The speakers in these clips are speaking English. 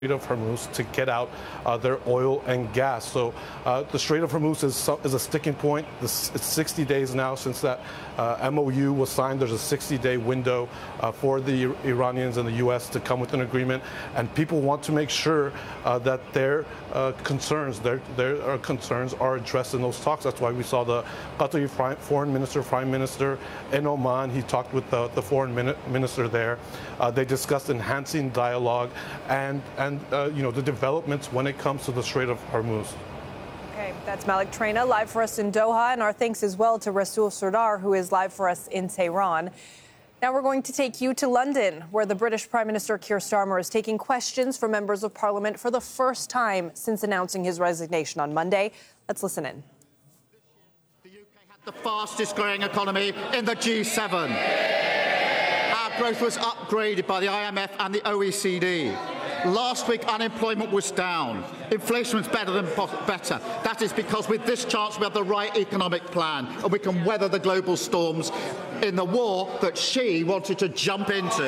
Strait of Hormuz to get out their oil and gas. So the Strait of Hormuz is a sticking point. It's 60 days now since that MOU was signed. There's a 60-day window for the Iranians and the U.S. to come with an agreement, and people want to make sure that their concerns are addressed in those talks. That's why we saw the Qatari foreign minister, prime minister in Oman. He talked with the foreign minister there. They discussed enhancing dialogue and the developments when it comes to the Strait of Hormuz. Okay, that's Malik Traina live for us in Doha, and our thanks as well to Rasul Sardar, who is live for us in Tehran. Now we're going to take you to London, where the British Prime Minister Keir Starmer is taking questions from members of Parliament for the first time since announcing his resignation on Monday. Let's listen in. The UK had the fastest growing economy in the G7. Our growth was upgraded by the IMF and the OECD. Last week, unemployment was down. Inflation was better. That is because with this chance, we have the right economic plan, and we can weather the global storms in the war that she wanted to jump into.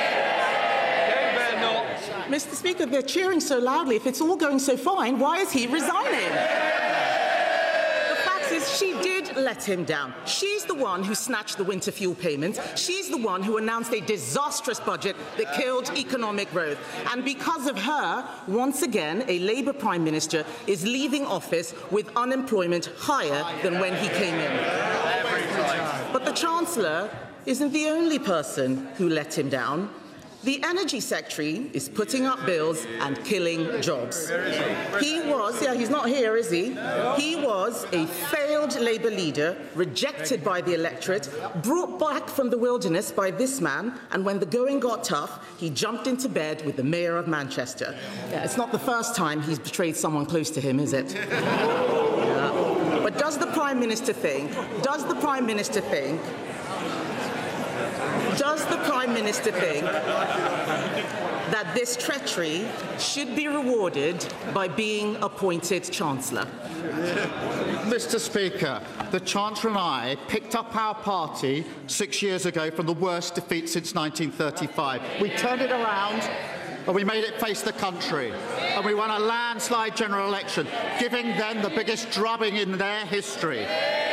Mr. Speaker, they're cheering so loudly. If it's all going so fine, why is he resigning? The fact is, she did let him down. She's the one who snatched the winter fuel payments. She's the one who announced a disastrous budget that killed economic growth. And because of her, once again, a Labour Prime Minister is leaving office with unemployment higher than when he came in. But the Chancellor isn't the only person who let him down. The Energy Secretary is putting up bills and killing jobs. He's not here, is he? He was a failed Labour leader, rejected by the electorate, brought back from the wilderness by this man, and when the going got tough, he jumped into bed with the Mayor of Manchester. It's not the first time he's betrayed someone close to him, is it? But does the Prime Minister think that this treachery should be rewarded by being appointed Chancellor? Mr. Speaker, the Chancellor and I picked up our party 6 years ago from the worst defeat since 1935. We turned it around and we made it face the country. And we won a landslide general election, giving them the biggest drubbing in their history.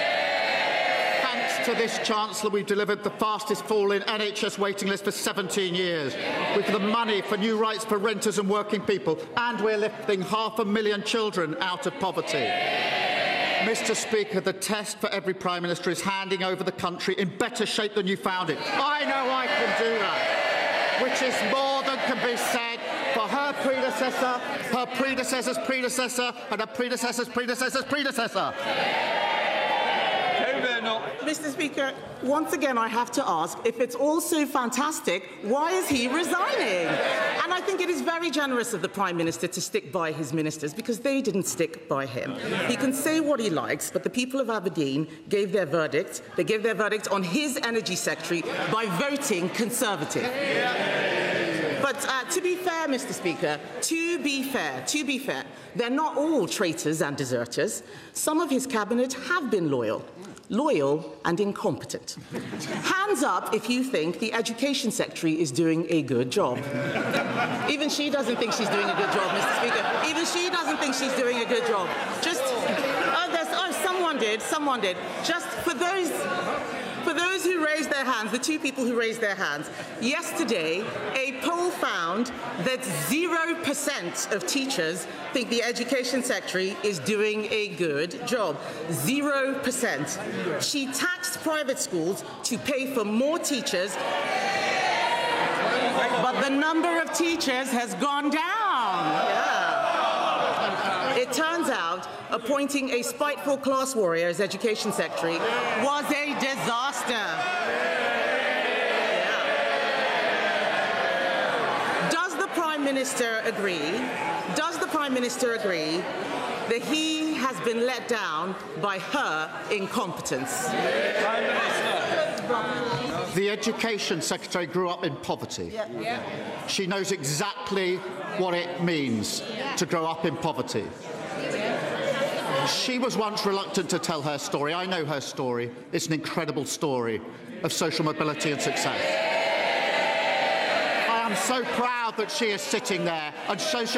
To this Chancellor, we've delivered the fastest fall in NHS waiting list for 17 years. We've the money for new rights for renters and working people, and we're lifting 500,000 children out of poverty. Mr. Speaker, the test for every Prime Minister is handing over the country in better shape than you found it. I know I can do that, which is more than can be said for her predecessor, her predecessor's predecessor, and her predecessor's predecessor's predecessor. Mr. Speaker, once again I have to ask, if it's all so fantastic, why is he resigning? And I think it is very generous of the Prime Minister to stick by his ministers, because they didn't stick by him. He can say what he likes, but the people of Aberdeen gave their verdict. They gave their verdict on his Energy Secretary by voting Conservative. But to be fair, Mr. Speaker, to be fair, they're not all traitors and deserters. Some of his cabinet have been loyal and incompetent. Hands up if you think the Education Secretary is doing a good job. Even she doesn't think she's doing a good job, Mr. Speaker. Even she doesn't think she's doing a good job. Someone did. Just for those who raised their hands, the two people who raised their hands, yesterday a poll found that 0% of teachers think the Education Secretary is doing a good job. 0%. She taxed private schools to pay for more teachers, but the number of teachers has gone down. It turns out appointing a spiteful class warrior as Education Secretary was a disaster. Does the Prime Minister agree that he has been let down by her incompetence? The Education Secretary grew up in poverty. She knows exactly what it means to grow up in poverty. She was once reluctant to tell her story. I know her story. It's an incredible story of social mobility and success. I am so proud that she is sitting there and social